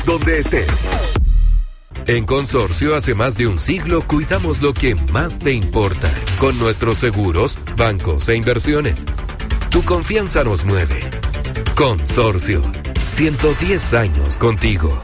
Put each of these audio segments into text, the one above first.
donde estés. En Consorcio, hace más de un siglo, cuidamos lo que más te importa. Con nuestros seguros, bancos e inversiones. Tu confianza nos mueve. Consorcio, 110 años contigo.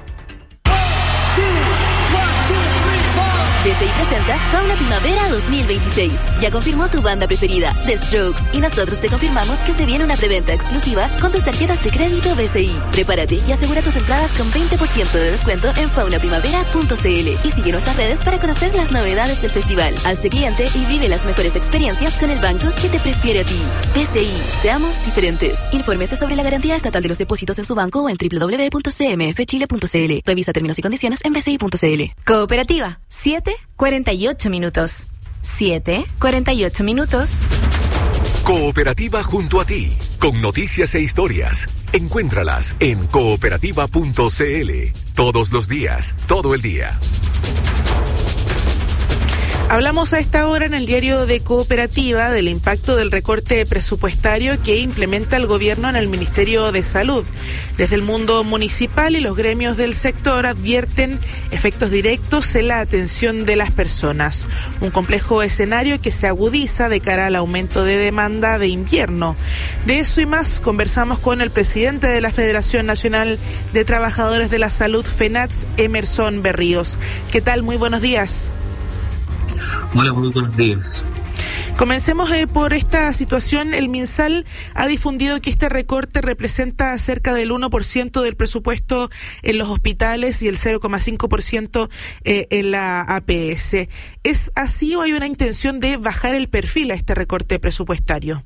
BCI presenta Fauna Primavera 2026. Ya confirmó tu banda preferida, The Strokes, y nosotros te confirmamos que se viene una preventa exclusiva con tus tarjetas de crédito BCI. Prepárate y asegura tus entradas con 20% de descuento en faunaprimavera.cl y sigue nuestras redes para conocer las novedades del festival. Hazte cliente y vive las mejores experiencias con el banco que te prefiere a ti. BCI, seamos diferentes. Infórmese sobre la garantía estatal de los depósitos en su banco o en www.cmfchile.cl. Revisa términos y condiciones en bci.cl. Cooperativa, 7:48 minutos. 7:48 minutos. Cooperativa junto a ti, con noticias e historias. Encuéntralas en cooperativa.cl. Todos los días, todo el día. Hablamos a esta hora en el diario de Cooperativa del impacto del recorte presupuestario que implementa el gobierno en el Ministerio de Salud. Desde el mundo municipal y los gremios del sector advierten efectos directos en la atención de las personas. Un complejo escenario que se agudiza de cara al aumento de demanda de invierno. De eso y más conversamos con el presidente de la Federación Nacional de Trabajadores de la Salud, FENATS, Emerson Berríos. ¿Qué tal? Muy buenos días. Hola, muy buenos días. Comencemos por esta situación. El MinSal ha difundido que este recorte representa cerca del 1% del presupuesto en los hospitales y el 0,5% en la APS. ¿Es así o hay una intención de bajar el perfil a este recorte presupuestario?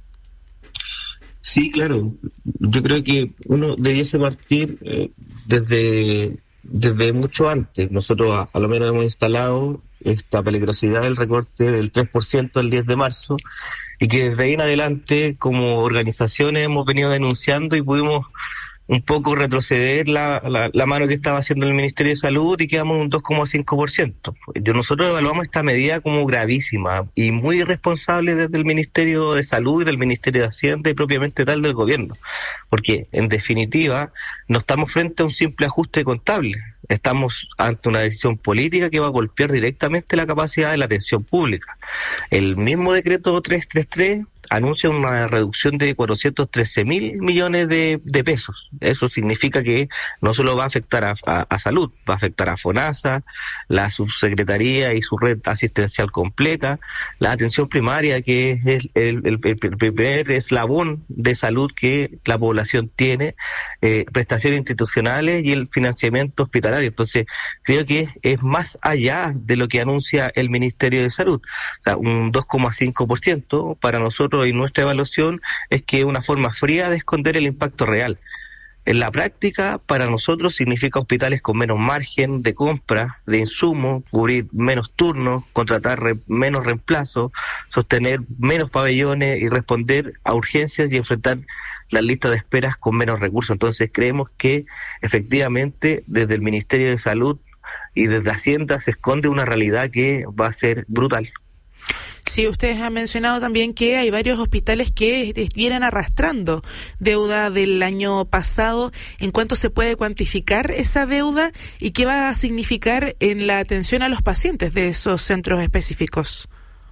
Sí, claro. Yo creo que uno debiese partir desde mucho antes. Nosotros a lo menos hemos instalado esta peligrosidad del recorte del 3% el 10 de marzo y que desde ahí en adelante como organizaciones hemos venido denunciando y pudimos un poco retroceder la mano que estaba haciendo el Ministerio de Salud y quedamos en un 2,5%. Nosotros evaluamos esta medida como gravísima y muy irresponsable desde el Ministerio de Salud y del Ministerio de Hacienda y propiamente tal del gobierno, porque en definitiva no estamos frente a un simple ajuste contable, estamos ante una decisión política que va a golpear directamente la capacidad de la atención pública. El mismo decreto 333 anuncia una reducción de 413.000 millones de pesos. Eso significa que no solo va a afectar a salud, va a afectar a FONASA, la subsecretaría y su red asistencial completa, la atención primaria, que es el primer eslabón de salud que la población tiene, prestaciones institucionales y el financiamiento hospitalario. Entonces, creo que es más allá de lo que anuncia el Ministerio de Salud. O sea, un 2,5% para nosotros y nuestra evaluación es que es una forma fría de esconder el impacto real. En la práctica, para nosotros significa hospitales con menos margen de compra de insumos, cubrir menos turnos, contratar menos reemplazos, sostener menos pabellones y responder a urgencias y enfrentar las listas de esperas con menos recursos. Entonces creemos que efectivamente desde el Ministerio de Salud y desde Hacienda se esconde una realidad que va a ser brutal. Sí, ustedes han mencionado también que hay varios hospitales que vienen arrastrando deuda del año pasado. ¿En cuánto se puede cuantificar esa deuda y qué va a significar en la atención a los pacientes de esos centros específicos?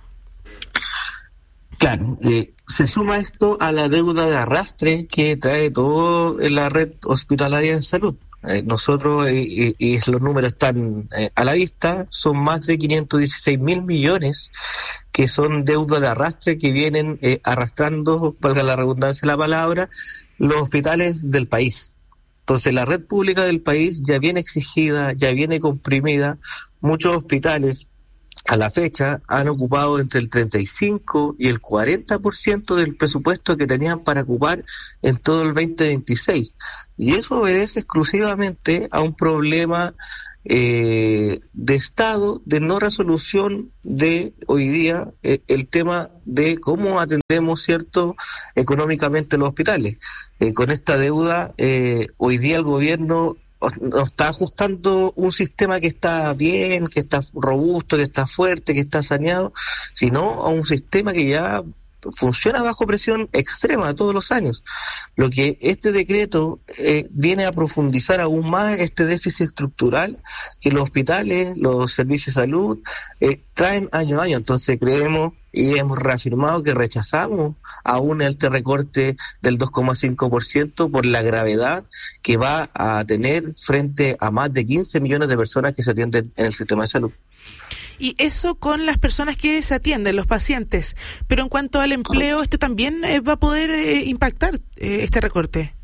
Claro, se suma esto a la deuda de arrastre que trae toda la red hospitalaria en salud. Nosotros, y los números están a la vista, son más de 516.000 millones que son deuda de arrastre que vienen arrastrando, valga la redundancia de la palabra, los hospitales del país. Entonces la red pública del país ya viene exigida, ya viene comprimida. Muchos hospitales a la fecha han ocupado entre el 35 y el 40% del presupuesto que tenían para ocupar en todo el 2026. Y eso obedece exclusivamente a un problema de Estado, de no resolución de hoy día el tema de cómo atendemos, ¿cierto?, económicamente los hospitales. Con esta deuda, hoy día el gobierno nos está ajustando un sistema que está bien, que está robusto, que está fuerte, que está saneado, sino a un sistema que ya funciona bajo presión extrema todos los años. Lo que este decreto viene a profundizar aún más este déficit estructural que los hospitales, los servicios de salud traen año a año. Entonces creemos y hemos reafirmado que rechazamos aún este recorte del 2,5% por la gravedad que va a tener frente a más de 15 millones de personas que se atienden en el sistema de salud. Y eso con las personas que se atienden, los pacientes. Pero en cuanto al empleo, ¿esto también va a poder impactar este recorte?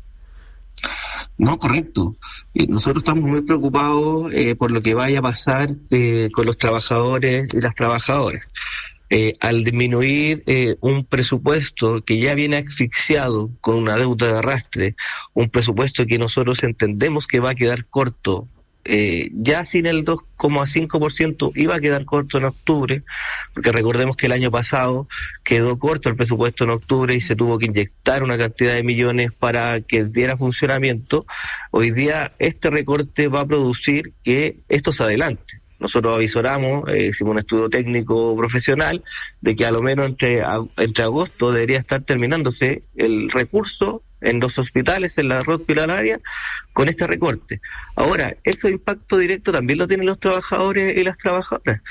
No, correcto. Nosotros estamos muy preocupados por lo que vaya a pasar con los trabajadores y las trabajadoras. Al disminuir un presupuesto que ya viene asfixiado con una deuda de arrastre, un presupuesto que nosotros entendemos que va a quedar corto, ya sin el 2,5% iba a quedar corto en octubre, porque recordemos que el año pasado quedó corto el presupuesto en octubre y se tuvo que inyectar una cantidad de millones para que diera funcionamiento. Hoy día este recorte va a producir que esto se adelante. Nosotros avisoramos, hicimos un estudio técnico profesional de que a lo menos entre agosto debería estar terminándose el recurso en los hospitales, en la red hospitalaria, con este recorte. Ahora, ese impacto directo también lo tienen los trabajadores y las trabajadoras.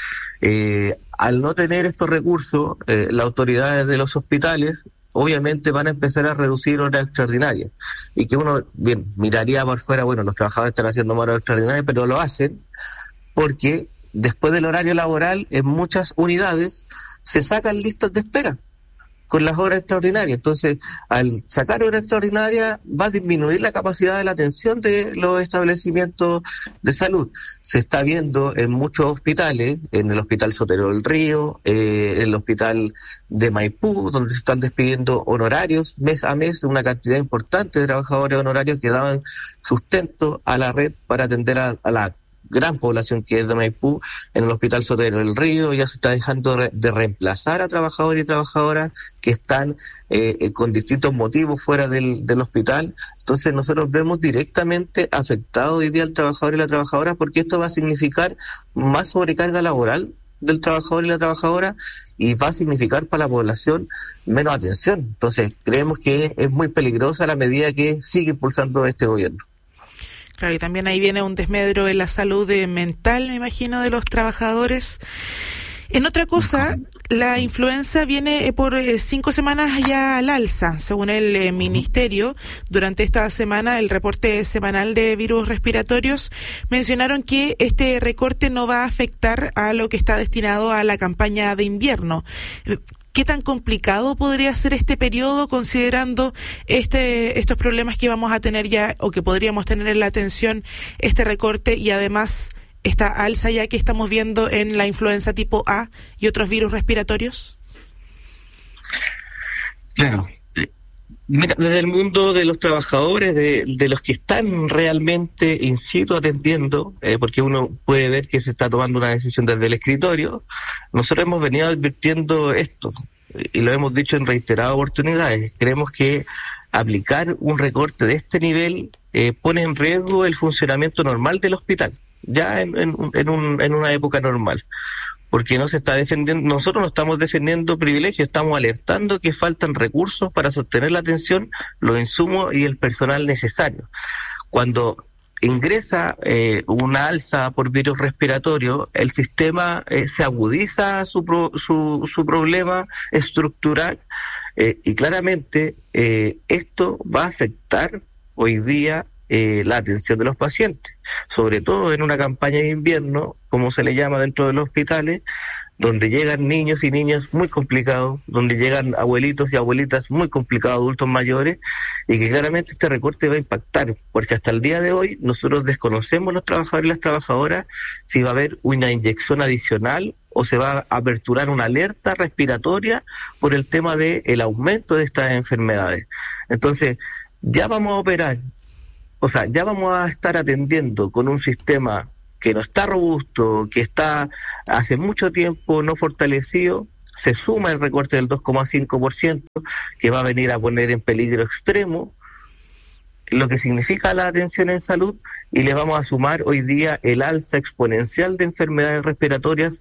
Al no tener estos recursos, las autoridades de los hospitales obviamente van a empezar a reducir horas extraordinarias. Y que uno, bien, miraría por fuera, bueno, los trabajadores están haciendo más horas extraordinarias, pero lo hacen porque después del horario laboral en muchas unidades se sacan listas de espera con las horas extraordinarias. Entonces, al sacar horas extraordinarias va a disminuir la capacidad de la atención de los establecimientos de salud. Se está viendo en muchos hospitales, en el Hospital Sotero del Río, en el Hospital de Maipú, donde se están despidiendo honorarios mes a mes, una cantidad importante de trabajadores honorarios que daban sustento a la red para atender a la gran población que es de Maipú. En el Hospital Sotero del Río ya se está dejando de reemplazar a trabajadores y trabajadoras que están con distintos motivos fuera del hospital. Entonces nosotros vemos directamente afectado hoy día al trabajador y la trabajadora, porque esto va a significar más sobrecarga laboral del trabajador y la trabajadora y va a significar para la población menos atención. Entonces creemos que es muy peligrosa la medida que sigue impulsando este gobierno. Claro, y también ahí viene un desmedro en la salud mental, me imagino, de los trabajadores. En otra cosa, la influenza viene por 5 semanas ya al alza, según el ministerio. Durante esta semana, el reporte semanal de virus respiratorios mencionaron que este recorte no va a afectar a lo que está destinado a la campaña de invierno. ¿Qué tan complicado podría ser este periodo considerando estos problemas que vamos a tener ya o que podríamos tener en la atención, este recorte y además esta alza ya que estamos viendo en la influenza tipo A y otros virus respiratorios? Claro. Mira, desde el mundo de los trabajadores, de los que están realmente in situ atendiendo, porque uno puede ver que se está tomando una decisión desde el escritorio, nosotros hemos venido advirtiendo esto, y lo hemos dicho en reiteradas oportunidades. Creemos que aplicar un recorte de este nivel pone en riesgo el funcionamiento normal del hospital, ya en una época normal. Porque no se está defendiendo, nosotros no estamos defendiendo privilegios, estamos alertando que faltan recursos para sostener la atención, los insumos y el personal necesario. Cuando ingresa una alza por virus respiratorio, el sistema se agudiza su problema estructural y claramente esto va a afectar hoy día la atención de los pacientes, sobre todo en una campaña de invierno, como se le llama dentro de los hospitales, donde llegan niños y niñas muy complicados, donde llegan abuelitos y abuelitas muy complicados, adultos mayores, y que claramente este recorte va a impactar, porque hasta el día de hoy nosotros desconocemos, los trabajadores y las trabajadoras, si va a haber una inyección adicional o se va a aperturar una alerta respiratoria por el tema del aumento de estas enfermedades. Entonces, ya vamos a operar, ya vamos a estar atendiendo con un sistema que no está robusto, que está hace mucho tiempo no fortalecido. Se suma el recorte del 2,5%, que va a venir a poner en peligro extremo lo que significa la atención en salud, y le vamos a sumar hoy día el alza exponencial de enfermedades respiratorias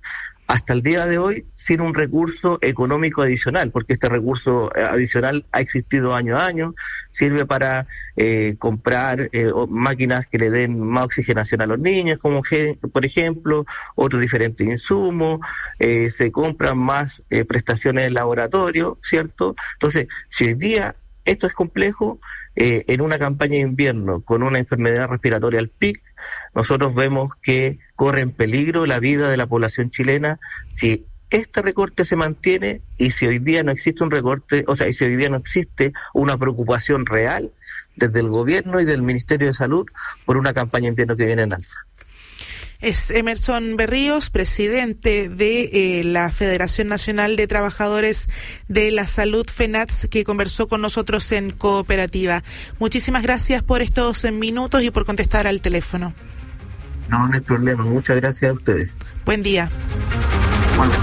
hasta el día de hoy sin un recurso económico adicional, porque este recurso adicional ha existido año a año, sirve para comprar máquinas que le den más oxigenación a los niños, como por ejemplo, otros diferentes insumos, se compran más prestaciones en laboratorio, ¿cierto? Entonces, si hoy día esto es complejo, en una campaña de invierno con una enfermedad respiratoria al pic, nosotros vemos que corre en peligro la vida de la población chilena si este recorte se mantiene y si hoy día no existe un recorte, o sea, y si hoy día no existe una preocupación real desde el gobierno y del Ministerio de Salud por una campaña de invierno que viene en alza. Es Emerson Berríos, presidente de la Federación Nacional de Trabajadores de la Salud, FENATS, que conversó con nosotros en Cooperativa. Muchísimas gracias por estos minutos y por contestar al teléfono. No hay problema. Muchas gracias a ustedes. Buen día. Igualmente.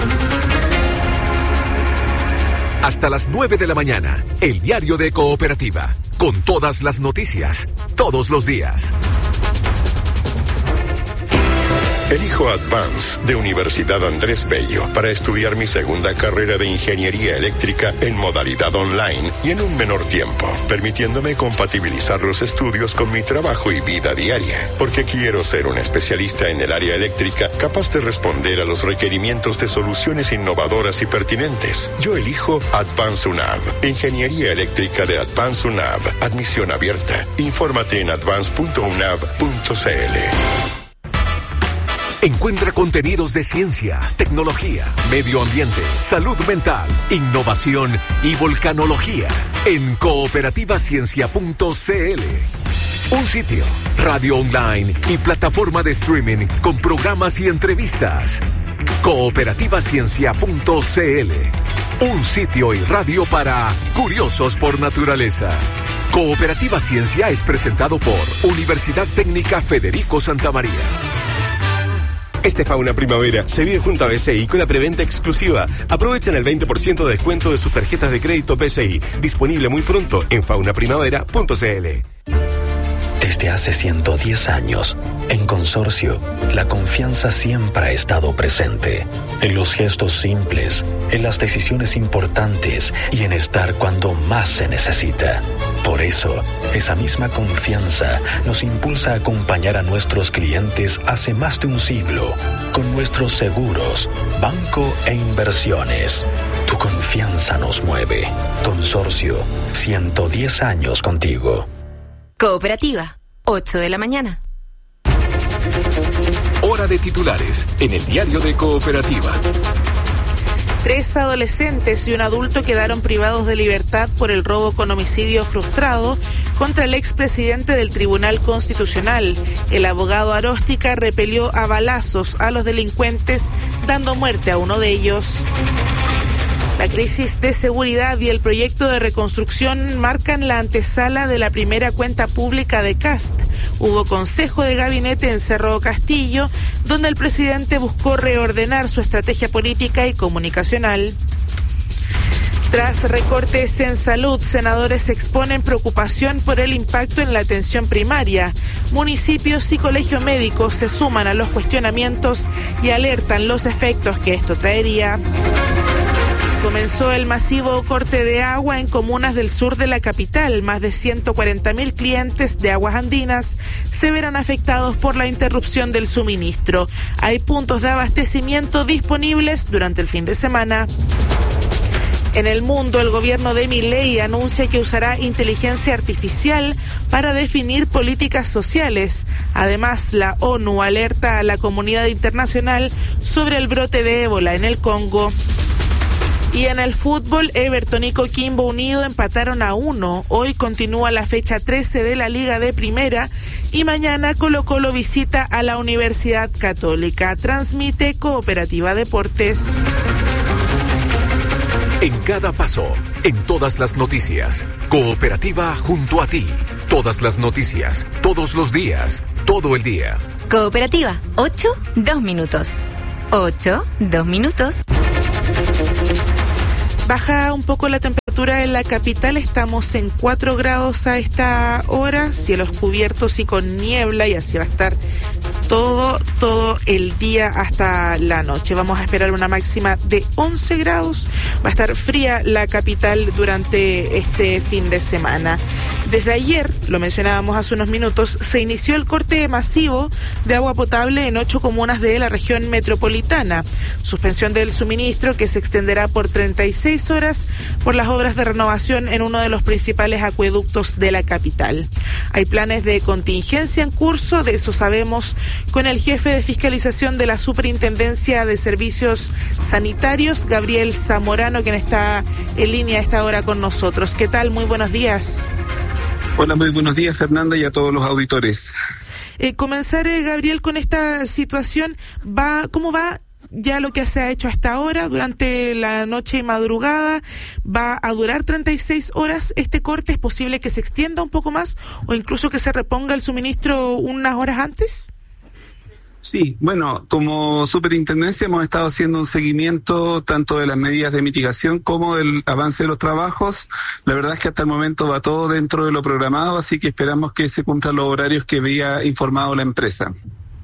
Hasta las 9 de la mañana, el diario de Cooperativa, con todas las noticias, todos los días. Elijo Advance de Universidad Andrés Bello para estudiar mi segunda carrera de Ingeniería Eléctrica en modalidad online y en un menor tiempo, permitiéndome compatibilizar los estudios con mi trabajo y vida diaria, porque quiero ser un especialista en el área eléctrica capaz de responder a los requerimientos de soluciones innovadoras y pertinentes. Yo elijo Advance UNAV, Ingeniería Eléctrica de Advance UNAV, admisión abierta. Infórmate en advance.unav.cl. Encuentra contenidos de ciencia, tecnología, medio ambiente, salud mental, innovación y volcanología en cooperativaciencia.cl. Un sitio, radio online y plataforma de streaming con programas y entrevistas. Cooperativaciencia.cl. Un sitio y radio para curiosos por naturaleza. Cooperativa Ciencia es presentado por Universidad Técnica Federico Santa María. Este Fauna Primavera se vive junto a BCI con la preventa exclusiva. Aprovechen el 20% de descuento de sus tarjetas de crédito BCI. Disponible muy pronto en faunaprimavera.cl. Desde hace 110 años, en Consorcio, la confianza siempre ha estado presente. En los gestos simples, en las decisiones importantes y en estar cuando más se necesita. Por eso, esa misma confianza nos impulsa a acompañar a nuestros clientes hace más de un siglo con nuestros seguros, banco e inversiones. Tu confianza nos mueve. Consorcio, 110 años contigo. Cooperativa, 8 de la mañana. Hora de titulares en el diario de Cooperativa. 3 adolescentes y un adulto quedaron privados de libertad por el robo con homicidio frustrado contra el expresidente del Tribunal Constitucional. El abogado Aróstica repelió a balazos a los delincuentes, dando muerte a uno de ellos. La crisis de seguridad y el proyecto de reconstrucción marcan la antesala de la primera cuenta pública de Kast. Hubo consejo de gabinete en Cerro Castillo, donde el presidente buscó reordenar su estrategia política y comunicacional. Tras recortes en salud, senadores exponen preocupación por el impacto en la atención primaria. Municipios y colegio médico se suman a los cuestionamientos y alertan los efectos que esto traería. Comenzó el masivo corte de agua en comunas del sur de la capital. Más de 140.000 clientes de Aguas Andinas se verán afectados por la interrupción del suministro. Hay puntos de abastecimiento disponibles durante el fin de semana. En el mundo, el gobierno de Milei anuncia que usará inteligencia artificial para definir políticas sociales. Además, la ONU alerta a la comunidad internacional sobre el brote de ébola en el Congo. Y en el fútbol, Everton y Coquimbo Unido empataron a 1. Hoy continúa la fecha 13 de la Liga de Primera y mañana Colo-Colo visita a la Universidad Católica. Transmite Cooperativa Deportes. En cada paso, en todas las noticias. Cooperativa junto a ti. Todas las noticias, todos los días, todo el día. Cooperativa, 8, 2 minutos. 8, 2 minutos. Baja un poco la temperatura en la capital, estamos en 4 grados a esta hora, cielos cubiertos y con niebla, y así va a estar todo el día hasta la noche. Vamos a esperar una máxima de 11 grados. Va a estar fría la capital durante este fin de semana. Desde ayer, lo mencionábamos hace unos minutos, se inició el corte masivo de agua potable en 8 comunas de la región metropolitana. Suspensión del suministro que se extenderá por 36 horas por las obras de renovación en uno de los principales acueductos de la capital. Hay planes de contingencia en curso, de eso sabemos con el jefe de fiscalización de la Superintendencia de Servicios Sanitarios, Gabriel Zamorano, quien está en línea a esta hora con nosotros. ¿Qué tal? Muy buenos días. Hola, muy buenos días, Fernanda, y a todos los auditores. Comenzar, Gabriel, con esta situación. ¿Cómo va ya lo que se ha hecho hasta ahora durante la noche y madrugada? ¿Va a durar 36 horas este corte? ¿Es posible que se extienda un poco más o incluso que se reponga el suministro unas horas antes? Sí, bueno, como superintendencia hemos estado haciendo un seguimiento tanto de las medidas de mitigación como del avance de los trabajos. La verdad es que hasta el momento va todo dentro de lo programado, así que esperamos que se cumplan los horarios que había informado la empresa.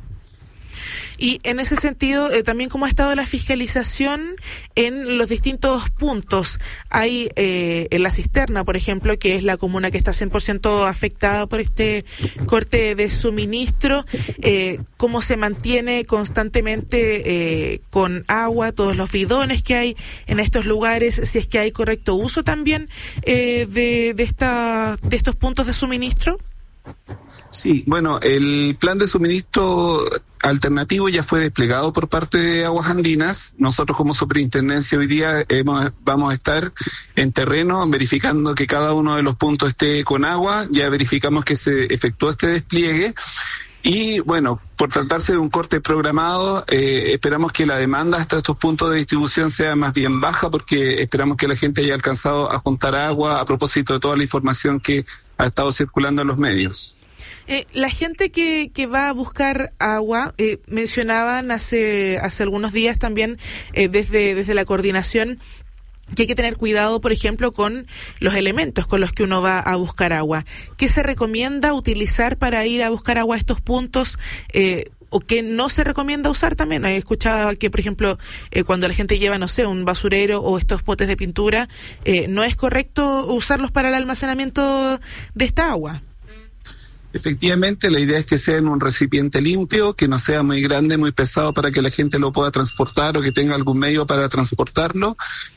Y en ese sentido, también cómo ha estado la fiscalización en los distintos puntos. Hay en La Cisterna, por ejemplo, que es la comuna que está 100% afectada por este corte de suministro. ¿Cómo se mantiene constantemente con agua, todos los bidones que hay en estos lugares? Si es que hay correcto uso también de estos puntos de suministro. Sí, bueno, el plan de suministro alternativo ya fue desplegado por parte de Aguas Andinas. Nosotros como superintendencia hoy día vamos a estar en terreno verificando que cada uno de los puntos esté con agua. Ya verificamos que se efectuó este despliegue. Y bueno, por tratarse de un corte programado, esperamos que la demanda hasta estos puntos de distribución sea más bien baja, porque esperamos que la gente haya alcanzado a juntar agua a propósito de toda la información que ha estado circulando en los medios. La gente que va a buscar agua, mencionaban hace algunos días también desde la coordinación que hay que tener cuidado, por ejemplo, con los elementos con los que uno va a buscar agua. ¿Qué se recomienda utilizar para ir a buscar agua a estos puntos? ¿O qué no se recomienda usar también? Escuchaba que, por ejemplo, cuando la gente lleva, no sé, un basurero o estos potes de pintura, no es correcto usarlos para el almacenamiento de esta agua. Efectivamente, la idea es que sea en un recipiente limpio, que no sea muy grande, muy pesado para que la gente lo pueda transportar o que tenga algún medio para transportarlo.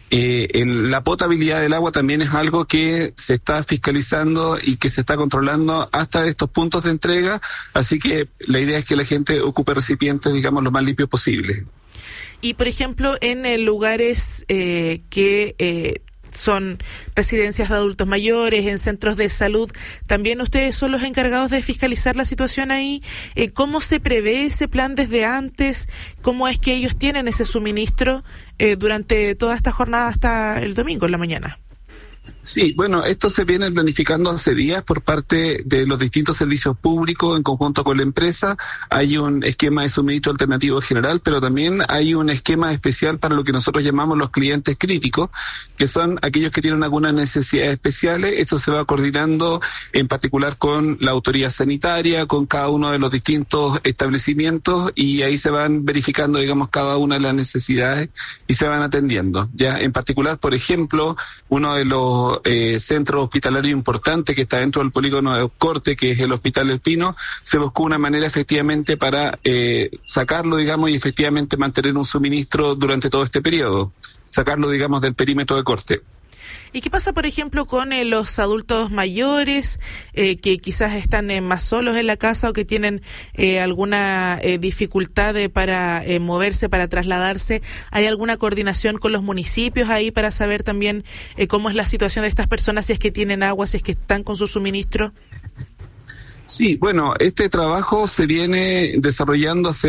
La potabilidad del agua también es algo que se está fiscalizando y que se está controlando hasta estos puntos de entrega, así que la idea es que la gente ocupe recipientes, digamos, lo más limpios posible. Y, por ejemplo, en lugares que son residencias de adultos mayores, en centros de salud, también ustedes son los encargados de fiscalizar la situación ahí. ¿Cómo se prevé ese plan desde antes? ¿Cómo es que ellos tienen ese suministro durante toda esta jornada hasta el domingo en la mañana? Sí, bueno, esto se viene planificando hace días por parte de los distintos servicios públicos en conjunto con la empresa. Hay un esquema de suministro alternativo general, pero también hay un esquema especial para lo que nosotros llamamos los clientes críticos, que son aquellos que tienen algunas necesidades especiales. Esto se va coordinando en particular con la autoridad sanitaria, con cada uno de los distintos establecimientos, y ahí se van verificando, digamos, cada una de las necesidades y se van atendiendo. Ya en particular, por ejemplo, uno de los centro hospitalario importante que está dentro del polígono de Corte, que es el Hospital El Pino, se buscó una manera efectivamente para sacarlo, digamos, y efectivamente mantener un suministro durante todo este periodo, sacarlo, digamos, del perímetro de Corte. ¿Y qué pasa, por ejemplo, con los adultos mayores que quizás están más solos en la casa o que tienen alguna dificultad para moverse, para trasladarse? ¿Hay alguna coordinación con los municipios ahí para saber también cómo es la situación de estas personas, si es que tienen agua, si es que están con su suministro? Sí, bueno, este trabajo se viene desarrollando hace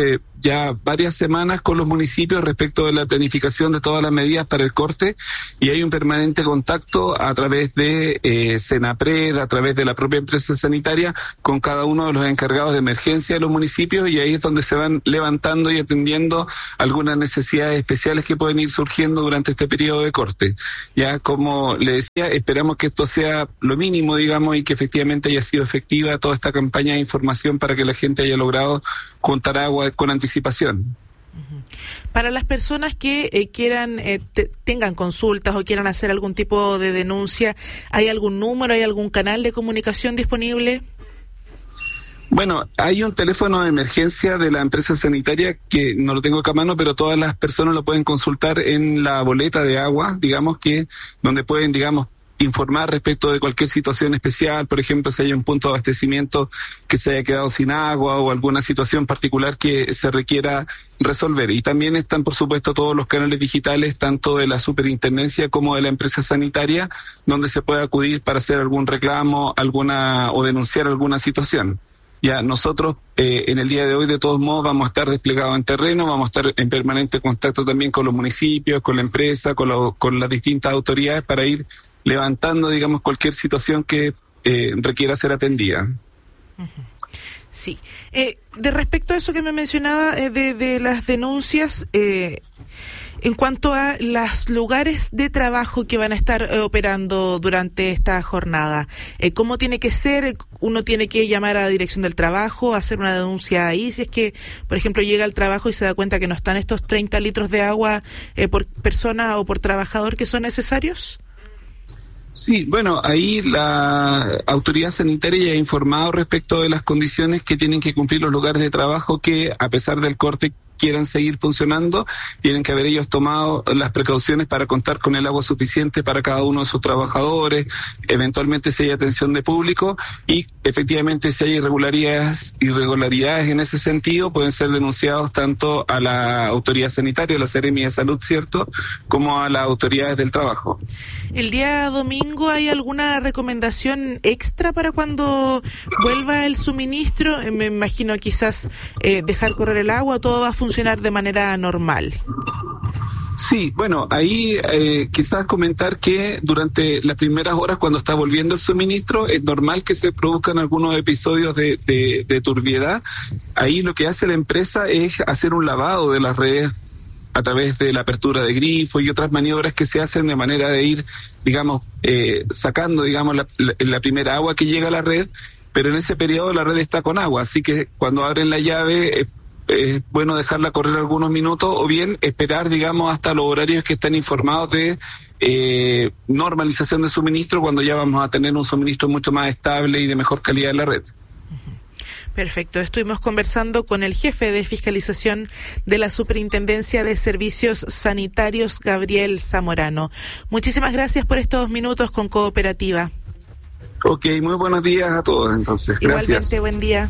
ya varias semanas con los municipios respecto de la planificación de todas las medidas para el corte, y hay un permanente contacto a través de Senapred, a través de la propia empresa sanitaria, con cada uno de los encargados de emergencia de los municipios, y ahí es donde se van levantando y atendiendo algunas necesidades especiales que pueden ir surgiendo durante este periodo de corte. Ya, como le decía, esperamos que esto sea lo mínimo, digamos, y que efectivamente haya sido efectiva toda esta campaña de información para que la gente haya logrado juntar agua con anticipación. Para las personas que quieran, tengan consultas o quieran hacer algún tipo de denuncia, ¿hay algún número, hay algún canal de comunicación disponible? Bueno, hay un teléfono de emergencia de la empresa sanitaria que no lo tengo acá a mano, pero todas las personas lo pueden consultar en la boleta de agua, digamos, que donde pueden, digamos, informar respecto de cualquier situación especial, por ejemplo, si hay un punto de abastecimiento que se haya quedado sin agua o alguna situación particular que se requiera resolver. Y también están, por supuesto, todos los canales digitales, tanto de la superintendencia como de la empresa sanitaria, donde se puede acudir para hacer algún reclamo, o denunciar alguna situación. Ya nosotros en el día de hoy, de todos modos, vamos a estar desplegados en terreno, vamos a estar en permanente contacto también con los municipios, con la empresa, con las distintas autoridades para ir levantando, digamos, cualquier situación que requiera ser atendida. Sí. De respecto a eso que me mencionaba de las denuncias, en cuanto a los lugares de trabajo que van a estar operando durante esta jornada, ¿cómo tiene que ser? ¿Uno tiene que llamar a la dirección del trabajo, hacer una denuncia ahí? Si es que, por ejemplo, llega al trabajo y se da cuenta que no están estos 30 litros de agua por persona o por trabajador que son necesarios. Sí, bueno, ahí la autoridad sanitaria ya ha informado respecto de las condiciones que tienen que cumplir los lugares de trabajo que, a pesar del corte, quieran seguir funcionando, tienen que haber ellos tomado las precauciones para contar con el agua suficiente para cada uno de sus trabajadores, eventualmente si hay atención de público, y efectivamente si hay irregularidades en ese sentido, pueden ser denunciados tanto a la autoridad sanitaria, a la Seremi de Salud, ¿cierto?, como a las autoridades del trabajo. ¿El día domingo hay alguna recomendación extra para cuando vuelva el suministro? Me imagino quizás dejar correr el agua, todo va a funcionar de manera normal. Sí, bueno, ahí quizás comentar que durante las primeras horas cuando está volviendo el suministro es normal que se produzcan algunos episodios de turbiedad. Ahí lo que hace la empresa es hacer un lavado de las redes a través de la apertura de grifo y otras maniobras que se hacen de manera de ir, digamos, sacando, digamos, la primera agua que llega a la red, pero en ese periodo la red está con agua, así que cuando abren la llave es bueno dejarla correr algunos minutos o bien esperar, digamos, hasta los horarios que están informados de normalización de suministro, cuando ya vamos a tener un suministro mucho más estable y de mejor calidad en la red. Perfecto. Estuvimos conversando con el jefe de fiscalización de la Superintendencia de Servicios Sanitarios, Gabriel Zamorano. Muchísimas gracias por estos minutos con Cooperativa. Ok, muy buenos días a todos entonces. Gracias. Igualmente, buen día.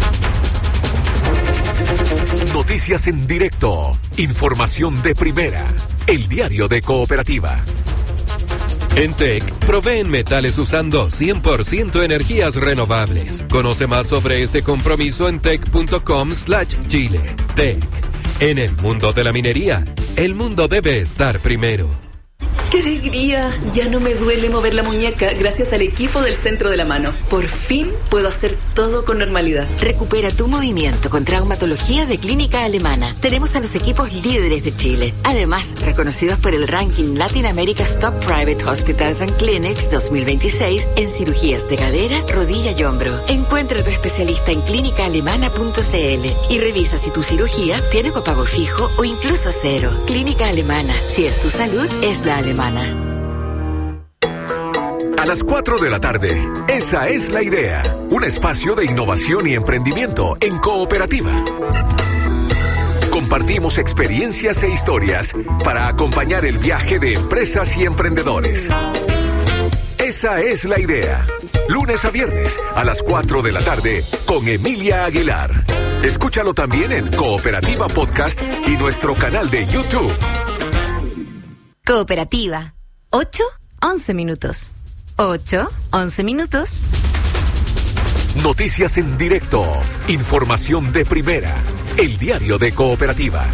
Noticias en directo. Información de primera. El diario de Cooperativa. En TEC, proveen metales usando 100% energías renovables. Conoce más sobre este compromiso en tec.com/Chile. TEC. En el mundo de la minería, el mundo debe estar primero. ¡Qué alegría! Ya no me duele mover la muñeca gracias al equipo del Centro de la Mano. Por fin puedo hacer todo con normalidad. Recupera tu movimiento con traumatología de Clínica Alemana. Tenemos a los equipos líderes de Chile. Además, reconocidos por el ranking Latin America's Top Private Hospitals and Clinics 2026 en cirugías de cadera, rodilla y hombro. Encuentra a tu especialista en clínicaalemana.cl y revisa si tu cirugía tiene copago fijo o incluso cero. Clínica Alemana. Si es tu salud, es la alemana. A las 4 de la tarde, esa es la idea. Un espacio de innovación y emprendimiento en Cooperativa. Compartimos experiencias e historias para acompañar el viaje de empresas y emprendedores. Esa es la idea. Lunes a viernes a las 4 de la tarde con Emilia Aguilar. Escúchalo también en Cooperativa Podcast y nuestro canal de YouTube. Cooperativa. 8-11 minutos. 8-11 minutos. Noticias en directo. Información de primera. el diario de Cooperativa.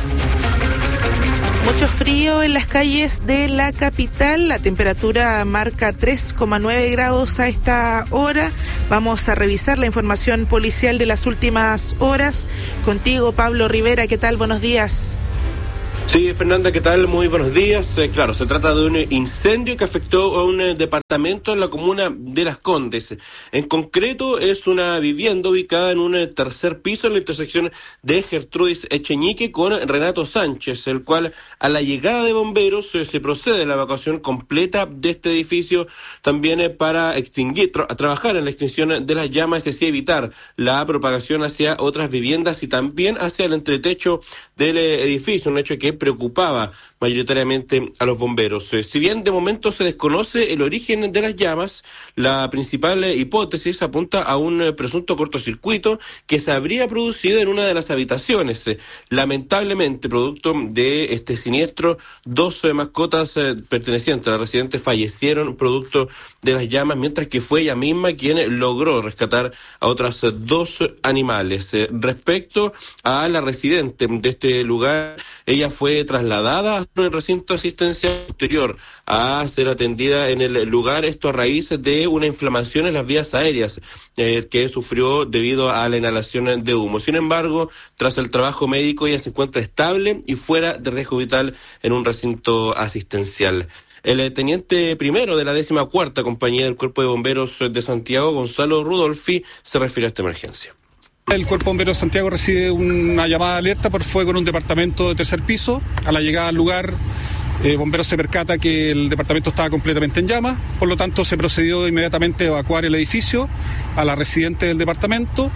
Mucho frío en las calles de la capital, la temperatura marca 3,9 grados a esta hora. Vamos a revisar la información policial de las últimas horas. Contigo, Pablo Rivera, ¿qué tal? Buenos días. Sí, Fernanda, ¿qué tal? Muy buenos días. Claro, se trata de un incendio que afectó a un departamento en la comuna de Las Condes. En concreto, es una vivienda ubicada en un tercer piso en la intersección de Gertrudis Echeñique con Renato Sánchez, el cual, a la llegada de bomberos, se procede a la evacuación completa de este edificio, también para trabajar en la extinción de las llamas y así evitar la propagación hacia otras viviendas y también hacia el entretecho del edificio, un hecho que preocupaba mayoritariamente a los bomberos. Si bien de momento se desconoce el origen de las llamas, la principal hipótesis apunta a un presunto cortocircuito que se habría producido en una de las habitaciones. Lamentablemente, producto de este siniestro, 2 mascotas pertenecientes a la residente fallecieron producto de las llamas, mientras que fue ella misma quien logró rescatar a otras 2 animales. Respecto a la residente de este lugar, ella fue trasladada a un recinto asistencial posterior a ser atendida en el lugar, esto a raíz de una inflamación en las vías aéreas que sufrió debido a la inhalación de humo. Sin embargo, tras el trabajo médico, ella se encuentra estable y fuera de riesgo vital en un recinto asistencial. El teniente primero de la 14ª Compañía del Cuerpo de Bomberos de Santiago, Gonzalo Rudolfi, se refiere a esta emergencia. El Cuerpo de Bomberos de Santiago recibe una llamada de alerta por fuego en un departamento de tercer piso. A la llegada al lugar, bomberos se percata que el departamento estaba completamente en llamas, por lo tanto se procedió inmediatamente a evacuar el edificio, a la residente del departamento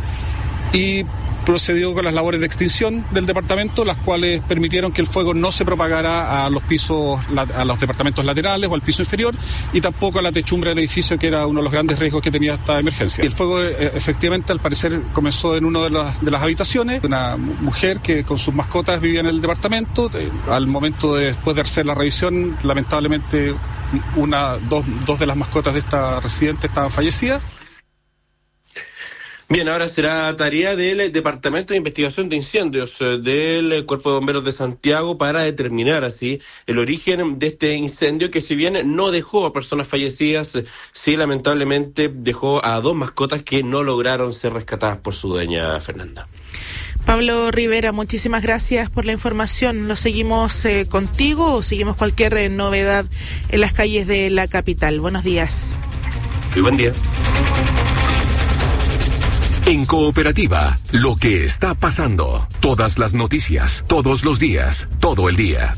y procedió con las labores de extinción del departamento, las cuales permitieron que el fuego no se propagara a los pisos, a los departamentos laterales o al piso inferior, y tampoco a la techumbre del edificio, que era uno de los grandes riesgos que tenía esta emergencia. Y el fuego efectivamente al parecer comenzó en una de las habitaciones. Una mujer que con sus mascotas vivía en el departamento. Al momento después de hacer la revisión, lamentablemente dos de las mascotas de esta residente estaban fallecidas. Bien, ahora será tarea del Departamento de Investigación de Incendios del Cuerpo de Bomberos de Santiago para determinar así el origen de este incendio, que si bien no dejó a personas fallecidas, sí lamentablemente dejó a 2 mascotas que no lograron ser rescatadas por su dueña, Fernanda. Pablo Rivera, muchísimas gracias por la información. ¿Lo seguimos contigo o seguimos cualquier novedad en las calles de la capital? Buenos días. Muy buen día. En Cooperativa, lo que está pasando. Todas las noticias, todos los días, todo el día.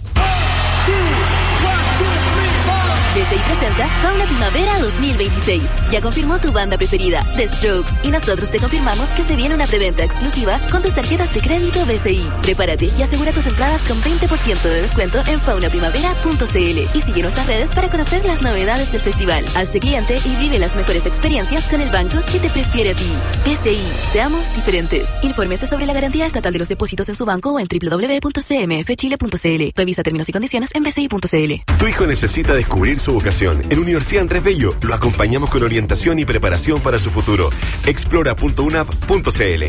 BCI presenta Fauna Primavera 2026. Ya confirmó tu banda preferida, The Strokes, y nosotros te confirmamos que se viene una preventa exclusiva con tus tarjetas de crédito BCI. Prepárate y asegura tus entradas con 20% de descuento en faunaprimavera.cl y sigue nuestras redes para conocer las novedades del festival. Hazte cliente y vive las mejores experiencias con el banco que te prefiere a ti. BCI, seamos diferentes. Infórmese sobre la garantía estatal de los depósitos en su banco o en www.cmfchile.cl. Revisa términos y condiciones en bci.cl. Tu hijo necesita descubrir su vocación. En Universidad Andrés Bello lo acompañamos con orientación y preparación para su futuro. Explora.unap.cl.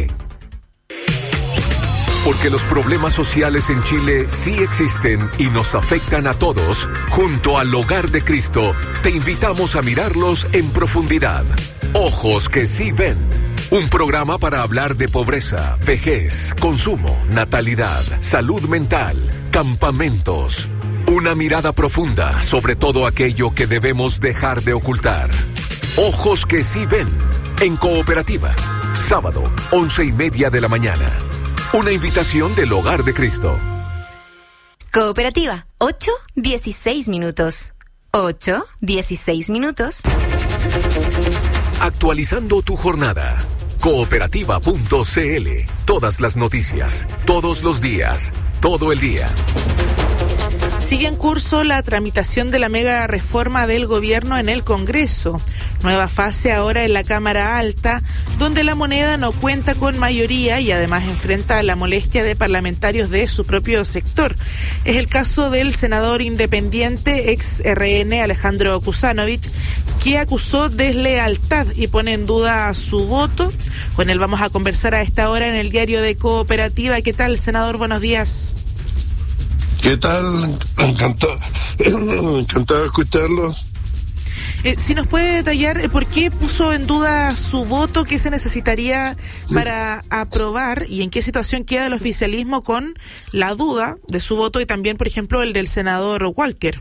Porque los problemas sociales en Chile sí existen y nos afectan a todos, junto al Hogar de Cristo, te invitamos a mirarlos en profundidad. Ojos que sí ven. Un programa para hablar de pobreza, vejez, consumo, natalidad, salud mental, campamentos. Una mirada profunda sobre todo aquello que debemos dejar de ocultar. Ojos que sí ven. En Cooperativa. Sábado, 11:30 de la mañana. Una invitación del Hogar de Cristo. Cooperativa, 8:16 minutos. 8:16 minutos. Actualizando tu jornada. Cooperativa.cl. Todas las noticias, todos los días, todo el día. Sigue en curso la tramitación de la mega reforma del gobierno en el Congreso. Nueva fase ahora en la Cámara Alta, donde la moneda no cuenta con mayoría y además enfrenta la molestia de parlamentarios de su propio sector. Es el caso del senador independiente ex RN Alejandro Kusanovich, que acusó deslealtad y pone en duda su voto. Con él vamos a conversar a esta hora en el diario de Cooperativa. ¿Qué tal, senador? Buenos días. ¿Qué tal? Encantado de escucharlos. Si nos puede detallar por qué puso en duda su voto, qué se necesitaría para aprobar y en qué situación queda el oficialismo con la duda de su voto y también, por ejemplo, el del senador Walker.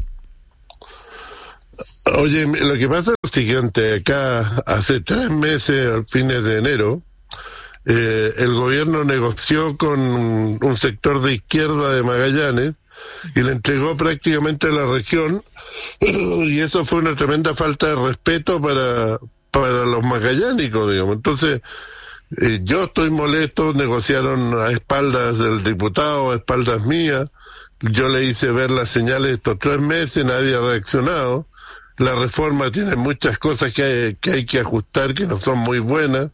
Oye, lo que pasa es lo siguiente, acá hace 3 meses, a fines de enero, el gobierno negoció con un sector de izquierda de Magallanes y le entregó prácticamente la región, y eso fue una tremenda falta de respeto para los magallánicos, digamos. Entonces, yo estoy molesto, negociaron a espaldas del diputado, a espaldas mías, yo le hice ver las señales estos 3 meses, nadie ha reaccionado. La reforma tiene muchas cosas que hay que ajustar, que no son muy buenas.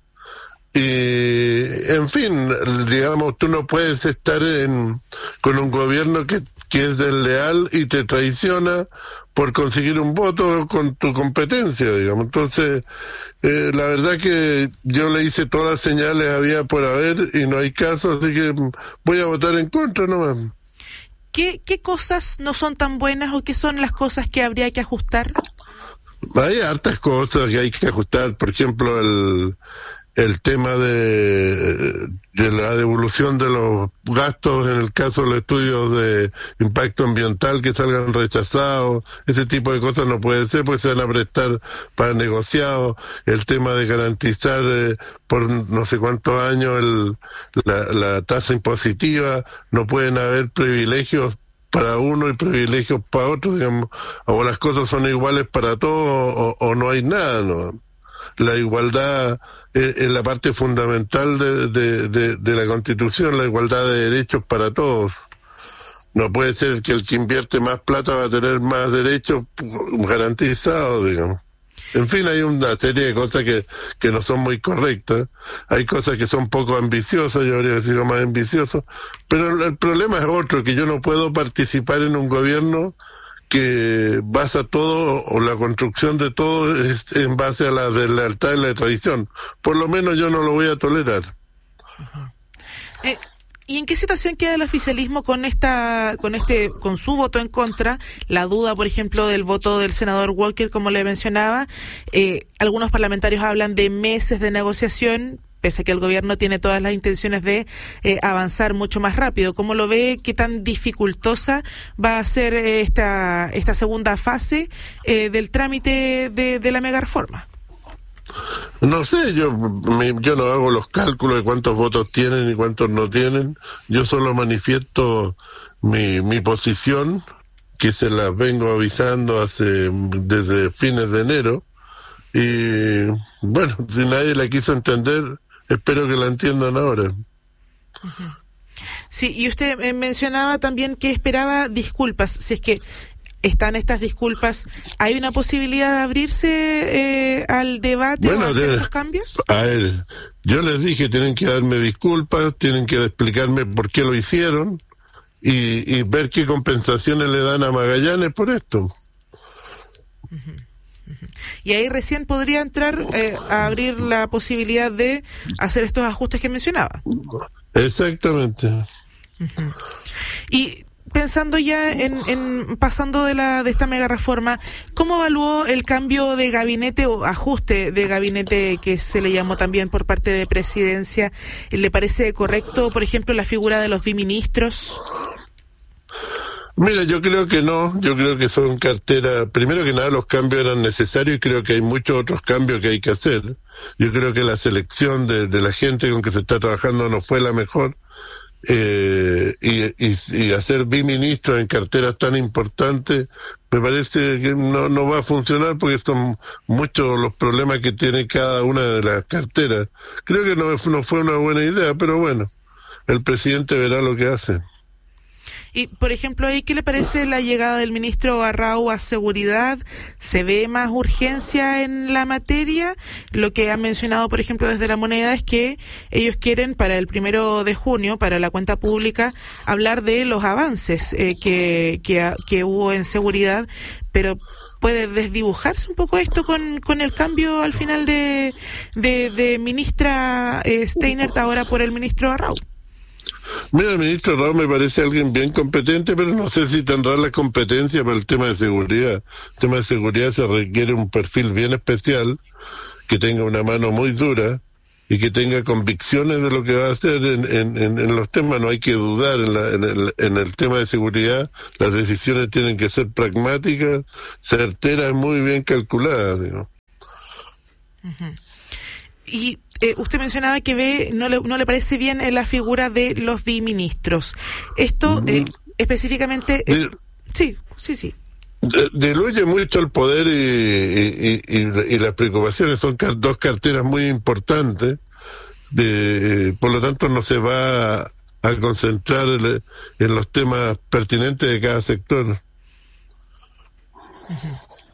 Y, en fin, digamos, tú no puedes estar con un gobierno que es desleal y te traiciona por conseguir un voto con tu competencia, digamos. Entonces, la verdad que yo le hice todas las señales había por haber y no hay caso, así que voy a votar en contra nomás. ¿Qué cosas no son tan buenas o qué son las cosas que habría que ajustar? Hay hartas cosas que hay que ajustar, por ejemplo, el tema de la devolución de los gastos en el caso de los estudios de impacto ambiental que salgan rechazados, ese tipo de cosas no puede ser porque se van a prestar para negociados. El tema de garantizar por no sé cuántos años la tasa impositiva, no pueden haber privilegios para uno y privilegios para otro, digamos, o las cosas son iguales para todos o no hay nada, ¿no? La igualdad es la parte fundamental de la Constitución, la igualdad de derechos para todos. No puede ser que el que invierte más plata va a tener más derechos garantizados, digamos. En fin, hay una serie de cosas que no son muy correctas. Hay cosas que son poco ambiciosas, yo habría sido más ambicioso. Pero el problema es otro, que yo no puedo participar en un gobierno que basa todo, o la construcción de todo, es en base a la deslealtad y la tradición. Por lo menos yo no lo voy a tolerar. Uh-huh. ¿Y en qué situación queda el oficialismo con su voto en contra? La duda, por ejemplo, del voto del senador Walker, como le mencionaba. Algunos parlamentarios hablan de meses de negociación, pese a que el gobierno tiene todas las intenciones de avanzar mucho más rápido. ¿Cómo lo ve? ¿Qué tan dificultosa va a ser esta segunda fase del trámite de la mega reforma? No sé, yo no hago los cálculos de cuántos votos tienen y cuántos no tienen. Yo solo manifiesto mi posición, que se las vengo avisando desde fines de enero. Y bueno, si nadie la quiso entender, espero que la entiendan ahora. Uh-huh. Sí, y usted mencionaba también que esperaba disculpas. Si es que están estas disculpas, ¿hay una posibilidad de abrirse al debate o a hacer estos cambios? A ver, yo les dije, tienen que darme disculpas, tienen que explicarme por qué lo hicieron y ver qué compensaciones le dan a Magallanes por esto. Uh-huh. Y ahí recién podría entrar a abrir la posibilidad de hacer estos ajustes que mencionaba. Exactamente. Uh-huh. Y pensando ya en pasando de esta mega reforma, ¿cómo evaluó el cambio de gabinete o ajuste de gabinete que se le llamó también por parte de Presidencia? ¿Le parece correcto, por ejemplo, la figura de los biministros? Mira, yo creo que no, yo creo que son carteras, primero que nada los cambios eran necesarios y creo que hay muchos otros cambios que hay que hacer. Yo creo que la selección de la gente con que se está trabajando no fue la mejor, y hacer biministros en carteras tan importantes me parece que no va a funcionar porque son muchos los problemas que tiene cada una de las carteras. Creo que no fue una buena idea, pero bueno, el presidente verá lo que hace. Y, por ejemplo, ahí, ¿qué le parece la llegada del ministro Arrau a Seguridad? ¿Se ve más urgencia en la materia? Lo que han mencionado, por ejemplo, desde La Moneda es que ellos quieren para el 1 de junio, para la cuenta pública, hablar de los avances que hubo en seguridad, pero ¿puede desdibujarse un poco esto con el cambio al final de ministra Steinert ahora por el ministro Arrau? Mira, el ministro Arrau me parece alguien bien competente, pero no sé si tendrá la competencia para el tema de seguridad. El tema de seguridad se requiere un perfil bien especial, que tenga una mano muy dura y que tenga convicciones de lo que va a hacer en los temas. No hay que dudar en el tema de seguridad. Las decisiones tienen que ser pragmáticas, certeras, muy bien calculadas, digamos. Uh-huh. Y usted mencionaba que no le parece bien la figura de los biministros. Esto específicamente... Sí. Diluye mucho el poder y las preocupaciones. Son dos carteras muy importantes. Por lo tanto, no se va a concentrar en los temas pertinentes de cada sector. Uh-huh.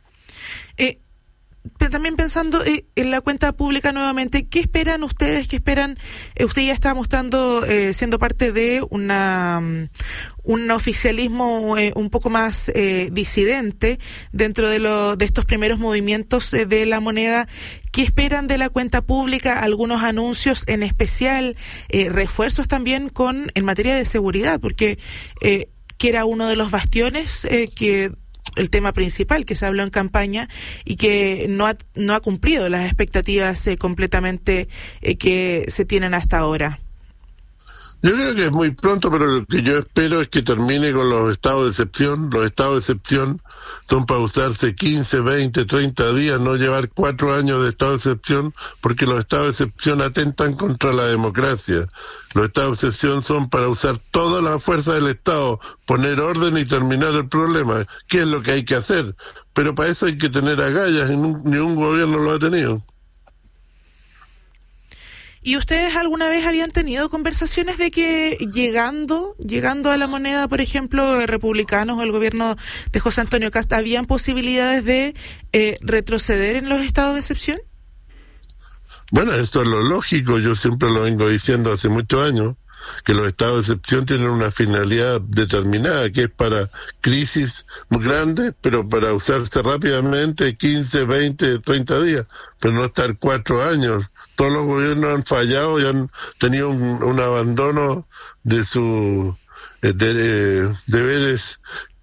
Pero también pensando en la cuenta pública nuevamente, ¿qué esperan ustedes? ¿Qué esperan? Usted ya está mostrando, siendo parte de un oficialismo un poco más disidente dentro de estos primeros movimientos de La Moneda. ¿Qué esperan de la cuenta pública? Algunos anuncios, en especial refuerzos también en materia de seguridad, porque que era uno de los bastiones el tema principal que se habló en campaña y que no ha cumplido las expectativas completamente que se tienen hasta ahora. Yo creo que es muy pronto, pero lo que yo espero es que termine con los estados de excepción. Los estados de excepción son para usarse 15, 20, 30 días, no llevar 4 años de estado de excepción, porque los estados de excepción atentan contra la democracia. Los estados de excepción son para usar toda la fuerza del Estado, poner orden y terminar el problema, que es lo que hay que hacer. Pero para eso hay que tener agallas, y ni un gobierno lo ha tenido. ¿Y ustedes alguna vez habían tenido conversaciones de que llegando a La Moneda, por ejemplo, republicanos o el gobierno de José Antonio Kast, habían posibilidades de retroceder en los estados de excepción? Bueno, esto es lo lógico. Yo siempre lo vengo diciendo hace muchos años, que los estados de excepción tienen una finalidad determinada, que es para crisis muy grandes, pero para usarse rápidamente 15, 20, 30 días, pero no estar 4 años. Todos los gobiernos han fallado y han tenido un abandono de sus deberes.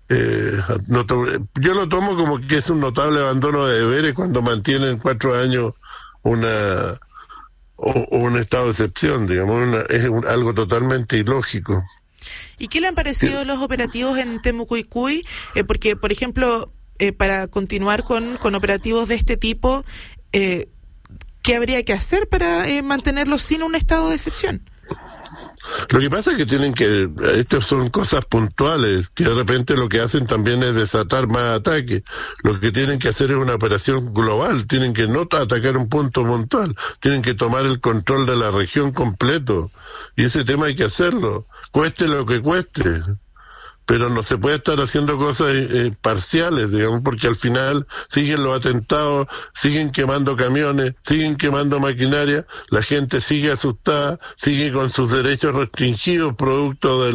Yo lo tomo como que es un notable abandono de deberes cuando mantienen 4 años un estado de excepción, digamos. Algo totalmente ilógico. ¿Y qué le han parecido los operativos en Temucuicui? Porque, por ejemplo, para continuar con operativos de este tipo, ¿qué habría que hacer para mantenerlos sin un estado de excepción? Lo que pasa es que estas son cosas puntuales, que de repente lo que hacen también es desatar más ataques. Lo que tienen que hacer es una operación global, tienen que no atacar un punto puntual, tienen que tomar el control de la región completo. Y ese tema hay que hacerlo, cueste lo que cueste. Pero no se puede estar haciendo cosas parciales, digamos, porque al final siguen los atentados, siguen quemando camiones, siguen quemando maquinaria, la gente sigue asustada, sigue con sus derechos restringidos producto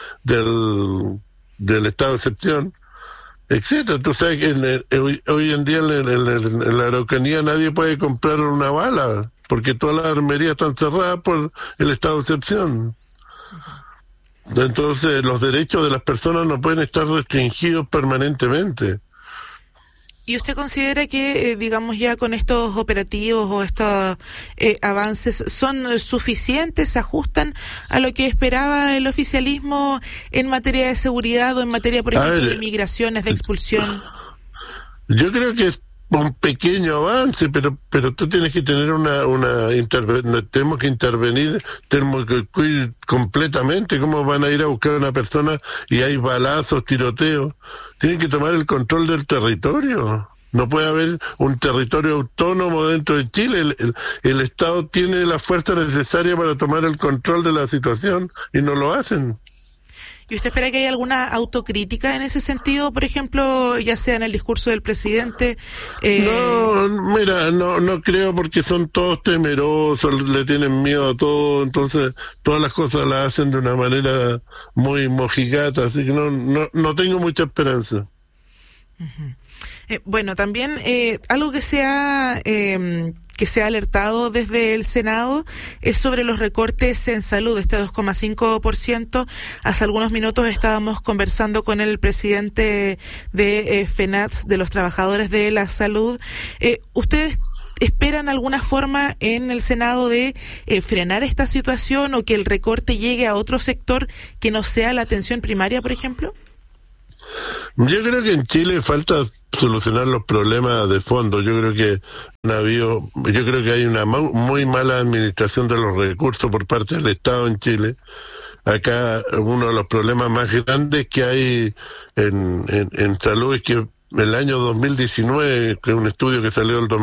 del estado de excepción, etcétera. Tú sabes que hoy en día en la Araucanía nadie puede comprar una bala, porque todas las armerías están cerradas por el estado de excepción. Entonces los derechos de las personas no pueden estar restringidos permanentemente. ¿Y usted considera que, digamos, ya con estos operativos o estos avances son suficientes, se ajustan a lo que esperaba el oficialismo en materia de seguridad o en materia, por ejemplo, de migraciones, de expulsión? Yo creo que es un pequeño avance, pero tú tienes que tener tenemos que intervenir completamente. ¿Cómo van a ir a buscar a una persona y hay balazos, tiroteos? Tienen que tomar el control del territorio. No puede haber un territorio autónomo dentro de Chile. El Estado tiene la fuerza necesaria para tomar el control de la situación y no lo hacen. ¿Y usted espera que haya alguna autocrítica en ese sentido, por ejemplo, ya sea en el discurso del presidente? No, mira, no creo, porque son todos temerosos, le tienen miedo a todo, entonces todas las cosas las hacen de una manera muy mojigata, así que no tengo mucha esperanza. Bueno, también algo que se ha alertado desde el Senado es sobre los recortes en salud, este 2,5%. Hace algunos minutos estábamos conversando con el presidente de FENATS, de los trabajadores de la salud. ¿Ustedes esperan alguna forma en el Senado de frenar esta situación o que el recorte llegue a otro sector que no sea la atención primaria, por ejemplo? Yo creo que en Chile falta solucionar los problemas de fondo. Yo creo que hay una muy mala administración de los recursos por parte del Estado en Chile. Acá uno de los problemas más grandes que hay en salud es que el año 2019, que es un estudio que salió el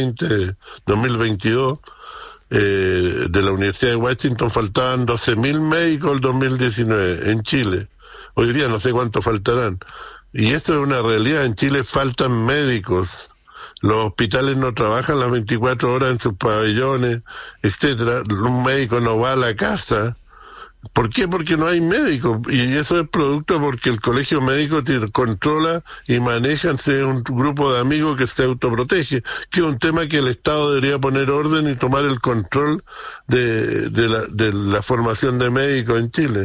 2022, de la Universidad de Washington, faltaban 12.000 médicos el 2019 en Chile. Hoy día no sé cuántos faltarán. Y esto es una realidad. En Chile faltan médicos. Los hospitales no trabajan las 24 horas en sus pabellones, etcétera. Un médico no va a la casa. ¿Por qué? Porque no hay médicos. Y eso es producto porque el colegio médico controla y maneja un grupo de amigos que se autoprotege, que es un tema que el Estado debería poner orden y tomar el control de la formación de médicos en Chile.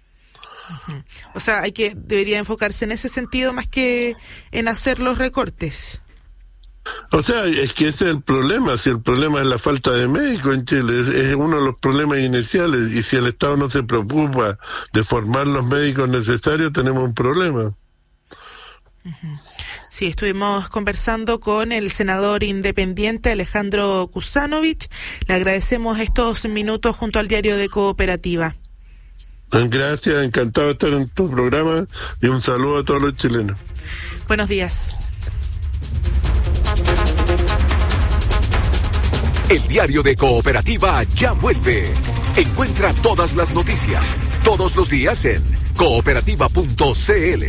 O sea, debería enfocarse en ese sentido más que en hacer los recortes. O sea, es que ese es el problema. Si el problema es la falta de médicos en Chile, es uno de los problemas iniciales, y si el Estado no se preocupa de formar los médicos necesarios, tenemos un problema. Sí, estuvimos conversando con el senador independiente Alejandro Kuzanovich. Le agradecemos estos minutos junto al Diario de Cooperativa. Gracias, encantado de estar en tu programa y un saludo a todos los chilenos. Buenos días. El Diario de Cooperativa ya vuelve. Encuentra todas las noticias, todos los días en cooperativa.cl.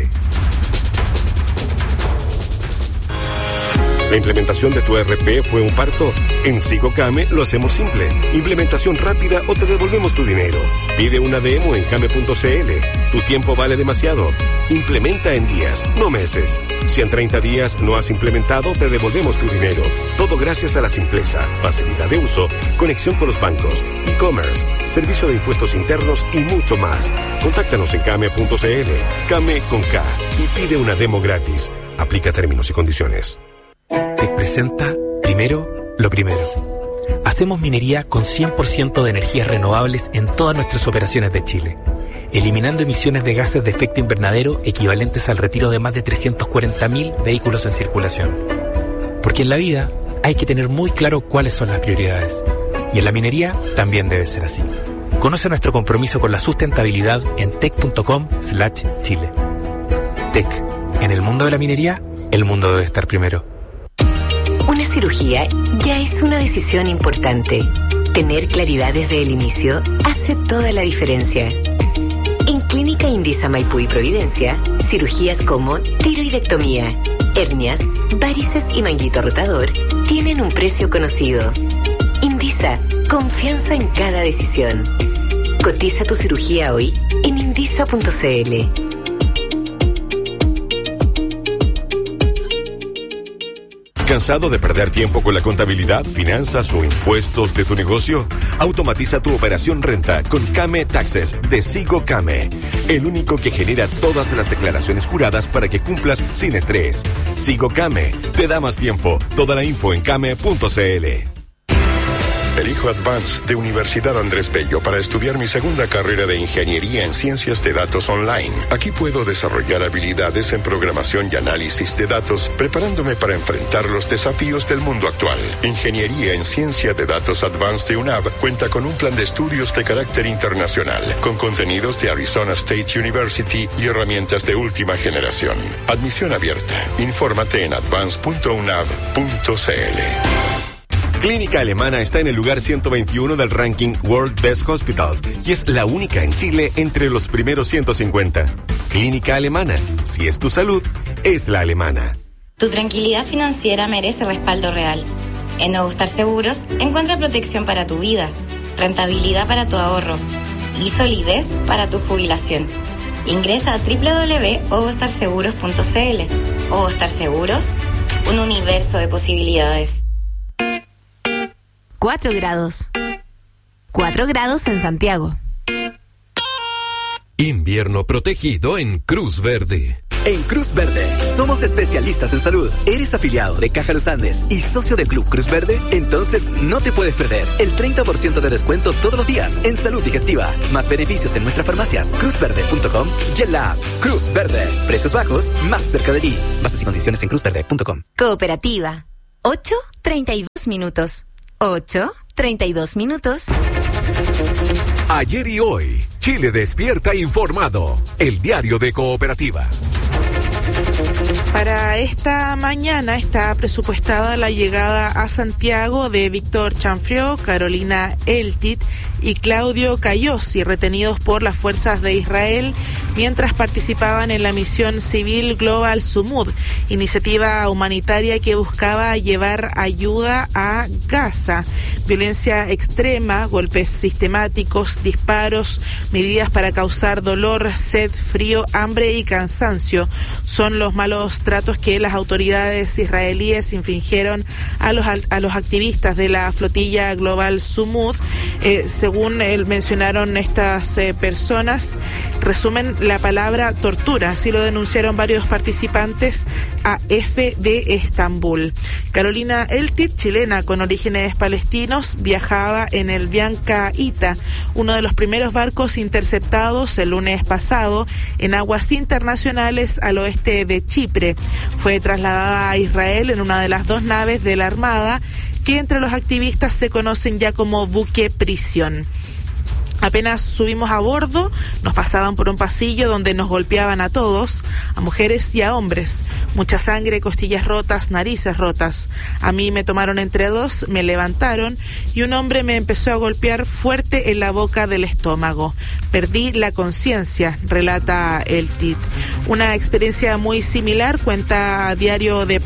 ¿La implementación de tu ERP fue un parto? En Sigocame lo hacemos simple. Implementación rápida o te devolvemos tu dinero. Pide una demo en came.cl. Tu tiempo vale demasiado. Implementa en días, no meses. Si en 30 días no has implementado, te devolvemos tu dinero. Todo gracias a la simpleza, facilidad de uso, conexión con los bancos, e-commerce, servicio de impuestos internos y mucho más. Contáctanos en came.cl. Came con K. Y pide una demo gratis. Aplica términos y condiciones. Te presenta Primero lo Primero. Hacemos minería con 100% de energías renovables en todas nuestras operaciones de Chile, eliminando emisiones de gases de efecto invernadero equivalentes al retiro de más de 340.000 vehículos en circulación. Porque en la vida hay que tener muy claro cuáles son las prioridades. Y en la minería también debe ser así. Conoce nuestro compromiso con la sustentabilidad en tec.com/Chile. Tec. En el mundo de la minería, el mundo debe estar primero. Una cirugía ya es una decisión importante. Tener claridad desde el inicio hace toda la diferencia. En Clínica Indisa Maipú y Providencia, cirugías como tiroidectomía, hernias, varices y manguito rotador tienen un precio conocido. Indisa, confianza en cada decisión. Cotiza tu cirugía hoy en indisa.cl. ¿Cansado de perder tiempo con la contabilidad, finanzas o impuestos de tu negocio? Automatiza tu operación renta con Came Taxes de Sigocame, el único que genera todas las declaraciones juradas para que cumplas sin estrés. Sigocame te da más tiempo. Toda la info en came.cl. Elijo Advance de Universidad Andrés Bello para estudiar mi segunda carrera de Ingeniería en Ciencias de Datos Online. Aquí puedo desarrollar habilidades en programación y análisis de datos, preparándome para enfrentar los desafíos del mundo actual. Ingeniería en Ciencia de Datos Advance de UNAV cuenta con un plan de estudios de carácter internacional, con contenidos de Arizona State University y herramientas de última generación. Admisión abierta. Infórmate en advance.unav.cl. Clínica Alemana está en el lugar 121 del ranking World Best Hospitals y es la única en Chile entre los primeros 150. Clínica Alemana, si es tu salud, es la alemana. Tu tranquilidad financiera merece respaldo real. En Ogostar Seguros encuentra protección para tu vida, rentabilidad para tu ahorro y solidez para tu jubilación. Ingresa a www.ogostarseguros.cl. Ogostar Seguros, un universo de posibilidades. 4 grados. 4 grados en Santiago. Invierno protegido en Cruz Verde. En Cruz Verde, somos especialistas en salud. ¿Eres afiliado de Caja Los Andes y socio del Club Cruz Verde? Entonces no te puedes perder el 30% de descuento todos los días en salud digestiva. Más beneficios en nuestras farmacias, cruzverde.com y en la app Cruz Verde. Precios bajos, más cerca de ti. Bases y condiciones en cruzverde.com. Cooperativa. 8:32 minutos. 8:32 minutos. Ayer y hoy, Chile despierta informado. El diario de Cooperativa. Para esta mañana está presupuestada la llegada a Santiago de Víctor Chanfrió, Carolina Eltit y Claudio Cayosi, retenidos por las fuerzas de Israel mientras participaban en la misión civil Global Sumud, iniciativa humanitaria que buscaba llevar ayuda a Gaza. Violencia extrema, golpes sistemáticos, disparos, medidas para causar dolor, sed, frío, hambre y cansancio son los malos tratos que las autoridades israelíes infligieron a los activistas de la flotilla Global Sumud. Según mencionaron estas personas, resumen la palabra tortura, así lo denunciaron varios participantes a F de Estambul. Carolina Eltit, chilena con orígenes palestinos, viajaba en el Bianca Ita, uno de los primeros barcos interceptados el lunes pasado en aguas internacionales al oeste de Chipre. Fue trasladada a Israel en una de las 2 naves de la Armada que entre los activistas se conocen ya como buque prisión. Apenas subimos a bordo, nos pasaban por un pasillo donde nos golpeaban a todos, a mujeres y a hombres. Mucha sangre, costillas rotas, narices rotas. A mí me tomaron entre 2, me levantaron y un hombre me empezó a golpear fuerte en la boca del estómago. Perdí la conciencia, relata Eltit. Una experiencia muy similar cuenta Darío de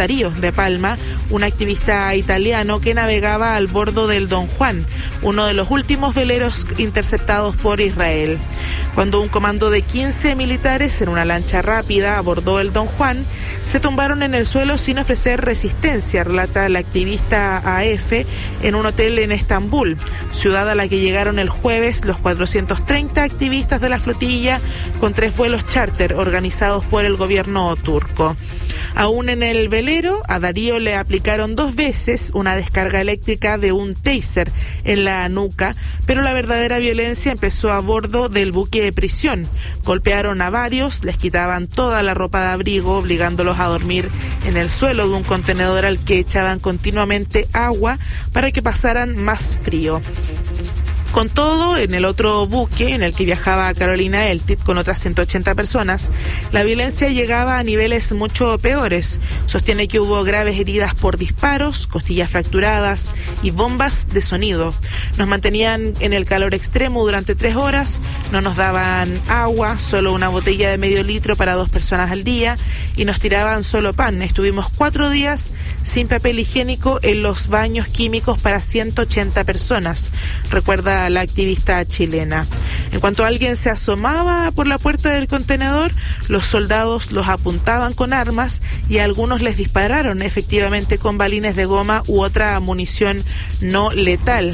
Palma, un activista italiano que navegaba al bordo del Don Juan, uno de los últimos veleros interceptados por Israel. Cuando un comando de 15 militares en una lancha rápida abordó el Don Juan, se tumbaron en el suelo sin ofrecer resistencia, relata la activista AF, en un hotel en Estambul, ciudad a la que llegaron el jueves los 430 activistas de la flotilla con 3 vuelos charter organizados por el gobierno turco. Aún en el velero, a Darío le aplicaron 2 veces una descarga eléctrica de un taser en la nuca, pero la verdadera violencia empezó a bordo del buque de prisión. Golpearon a varios, les quitaban toda la ropa de abrigo, obligándolos a dormir en el suelo de un contenedor al que echaban continuamente agua para que pasaran más frío. Con todo, en el otro buque en el que viajaba Carolina Eltit con otras 180 personas, la violencia llegaba a niveles mucho peores. Sostiene que hubo graves heridas por disparos, costillas fracturadas y bombas de sonido. Nos mantenían en el calor extremo durante 3 horas, no nos daban agua, solo una botella de medio litro para 2 personas al día y nos tiraban solo pan. Estuvimos 4 días sin papel higiénico en los baños químicos para 180 personas, recuerda la activista chilena. En cuanto alguien se asomaba por la puerta del contenedor, los soldados los apuntaban con armas y a algunos les dispararon efectivamente con balines de goma u otra munición no letal,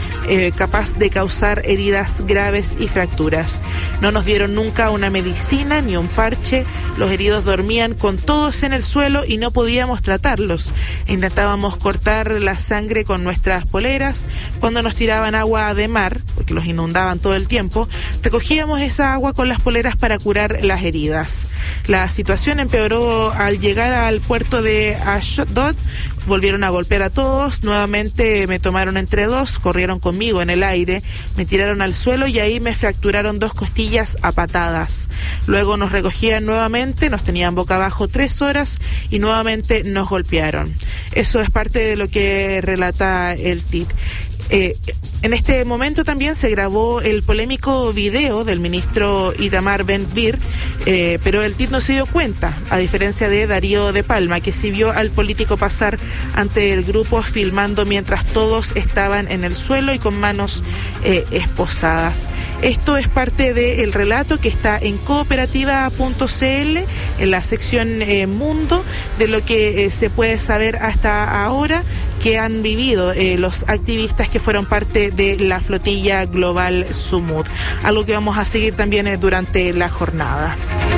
capaz de causar heridas graves y fracturas. No nos dieron nunca una medicina ni un parche. Los heridos dormían con todos en el suelo y no podíamos tratarlos. Intentábamos cortar la sangre con nuestras poleras. Cuando nos tiraban agua de mar, porque los inundaban todo el tiempo, recogíamos esa agua con las poleras para curar las heridas. La situación empeoró al llegar al puerto de Ashdod, volvieron a golpear a todos, nuevamente me tomaron entre dos, corrieron conmigo en el aire, me tiraron al suelo y ahí me fracturaron 2 costillas a patadas. Luego nos recogían nuevamente, nos tenían boca abajo 3 horas y nuevamente nos golpearon. Eso es parte de lo que relata el TIT. En este momento también se grabó el polémico video del ministro Itamar Ben-Gvir, pero el TIT no se dio cuenta, a diferencia de Darío de Palma, que sí vio al político pasar ante el grupo filmando mientras todos estaban en el suelo y con manos esposadas. Esto es parte del relato que está en cooperativa.cl, en la sección Mundo, de lo que se puede saber hasta ahora que han vivido los activistas que fueron parte de la flotilla global Sumud, algo que vamos a seguir también durante la jornada.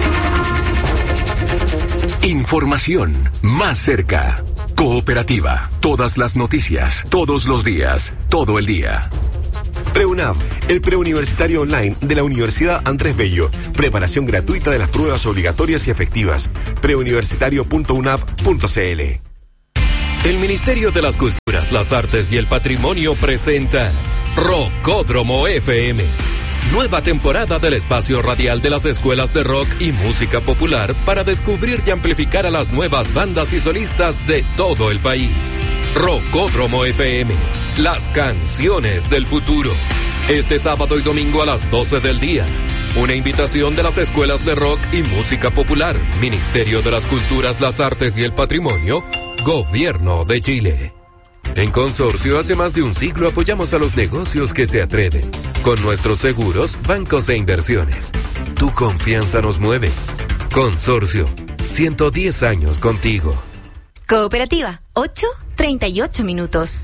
Información más cerca. Cooperativa. Todas las noticias, todos los días, todo el día. PreUNAV, el preuniversitario online de la Universidad Andrés Bello. Preparación gratuita de las pruebas obligatorias y efectivas. preuniversitario.unav.cl. El Ministerio de las Culturas, las Artes y el Patrimonio presenta Rockódromo FM. Nueva temporada del espacio radial de las escuelas de rock y música popular para descubrir y amplificar a las nuevas bandas y solistas de todo el país. Rockódromo FM, las canciones del futuro. Este sábado y domingo a las 12 del día. Una invitación de las escuelas de rock y música popular, Ministerio de las Culturas, las Artes y el Patrimonio, Gobierno de Chile. En Consorcio, hace más de un siglo apoyamos a los negocios que se atreven. Con nuestros seguros, bancos e inversiones. Tu confianza nos mueve. Consorcio, 110 años contigo. Cooperativa, 8:38 minutos.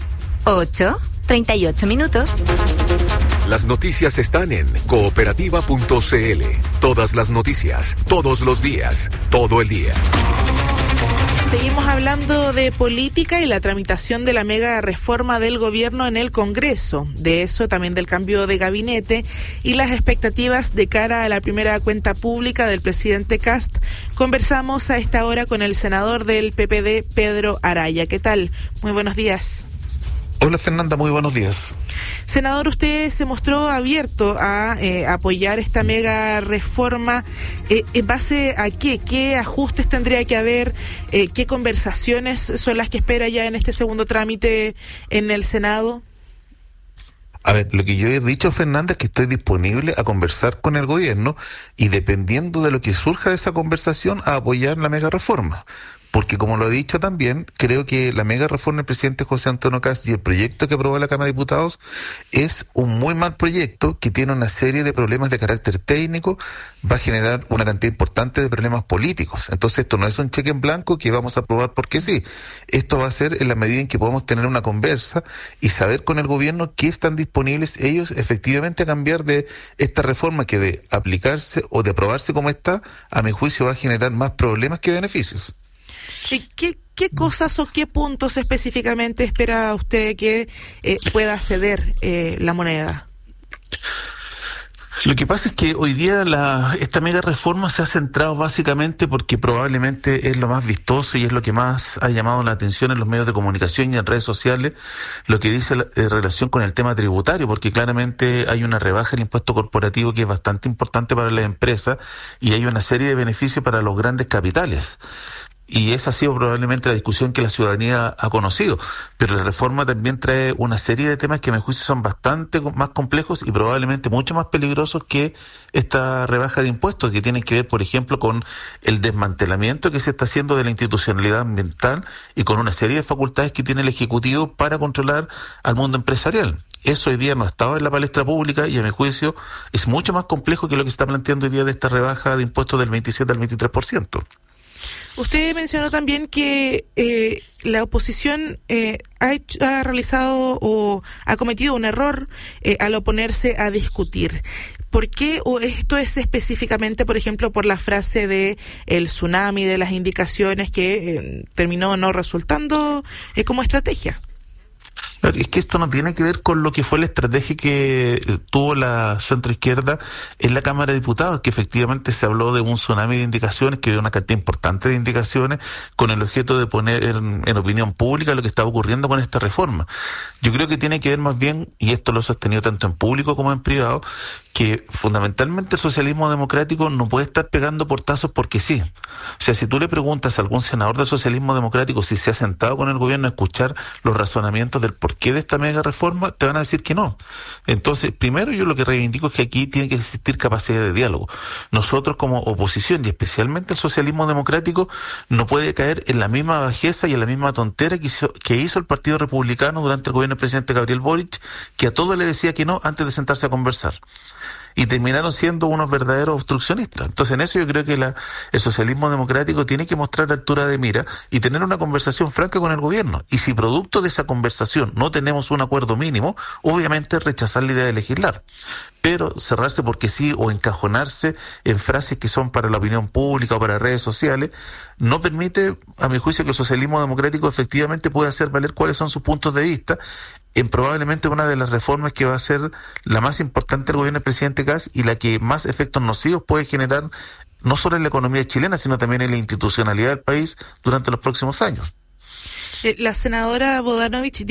8:38 minutos. Las noticias están en cooperativa.cl. Todas las noticias, todos los días, todo el día. Seguimos hablando de política y la tramitación de la mega reforma del gobierno en el Congreso. De eso, también del cambio de gabinete y las expectativas de cara a la primera cuenta pública del presidente Kast. Conversamos a esta hora con el senador del PPD, Pedro Araya. ¿Qué tal? Muy buenos días. Hola Fernanda, muy buenos días. Senador, usted se mostró abierto a apoyar esta mega reforma. ¿En base a qué? ¿Qué ajustes tendría que haber? ¿Qué conversaciones son las que espera ya en este segundo trámite en el Senado? A ver, lo que yo he dicho, Fernanda, es que estoy disponible a conversar con el gobierno y dependiendo de lo que surja de esa conversación, a apoyar la mega reforma. Porque como lo he dicho también, creo que la mega reforma del presidente José Antonio Kast y el proyecto que aprobó la Cámara de Diputados es un muy mal proyecto que tiene una serie de problemas de carácter técnico, va a generar una cantidad importante de problemas políticos. Entonces esto no es un cheque en blanco que vamos a aprobar porque sí. Esto va a ser en la medida en que podamos tener una conversa y saber con el gobierno qué están disponibles ellos efectivamente a cambiar de esta reforma que de aplicarse o de aprobarse como está, a mi juicio va a generar más problemas que beneficios. ¿Qué cosas o qué puntos específicamente espera usted que pueda ceder la moneda? Lo que pasa es que hoy día esta mega reforma se ha centrado básicamente porque probablemente es lo más vistoso y es lo que más ha llamado la atención en los medios de comunicación y en redes sociales, lo que dice en relación con el tema tributario, porque claramente hay una rebaja en el impuesto corporativo que es bastante importante para las empresas y hay una serie de beneficios para los grandes capitales. Y esa ha sido probablemente la discusión que la ciudadanía ha conocido. Pero la reforma también trae una serie de temas que a mi juicio son bastante más complejos y probablemente mucho más peligrosos que esta rebaja de impuestos, que tienen que ver, por ejemplo, con el desmantelamiento que se está haciendo de la institucionalidad ambiental y con una serie de facultades que tiene el Ejecutivo para controlar al mundo empresarial. Eso hoy día no ha estado en la palestra pública y a mi juicio es mucho más complejo que lo que se está planteando hoy día de esta rebaja de impuestos del 27 al 23%. Usted mencionó también que la oposición ha realizado o ha cometido un error al oponerse a discutir. ¿Por qué? ¿O esto es específicamente, por ejemplo, por la frase de el tsunami, de las indicaciones que terminó no resultando como estrategia? Es que esto no tiene que ver con lo que fue la estrategia que tuvo la centroizquierda en la Cámara de Diputados, que efectivamente se habló de un tsunami de indicaciones, que había una cantidad importante de indicaciones con el objeto de poner en opinión pública lo que estaba ocurriendo con esta reforma. Yo creo que tiene que ver más bien, y esto lo he sostenido tanto en público como en privado, que fundamentalmente el socialismo democrático no puede estar pegando portazos porque sí. O sea, si tú le preguntas a algún senador del socialismo democrático si se ha sentado con el gobierno a escuchar los razonamientos del porqué de esta mega reforma, te van a decir que no. Entonces, primero yo lo que reivindico es que aquí tiene que existir capacidad de diálogo. Nosotros como oposición, y especialmente el socialismo democrático, no puede caer en la misma bajeza y en la misma tontera que hizo el Partido Republicano durante el gobierno del presidente Gabriel Boric, que a todo le decía que no antes de sentarse a conversar. Y terminaron siendo unos verdaderos obstruccionistas. Entonces, en eso yo creo que el socialismo democrático tiene que mostrar altura de mira y tener una conversación franca con el gobierno. Y si producto de esa conversación no tenemos un acuerdo mínimo, obviamente rechazar la idea de legislar. Pero cerrarse porque sí o encajonarse en frases que son para la opinión pública o para redes sociales no permite, a mi juicio, que el socialismo democrático efectivamente pueda hacer valer cuáles son sus puntos de vista en probablemente una de las reformas que va a ser la más importante del gobierno del presidente Kast y la que más efectos nocivos puede generar no solo en la economía chilena, sino también en la institucionalidad del país durante los próximos años. La senadora Bodanovich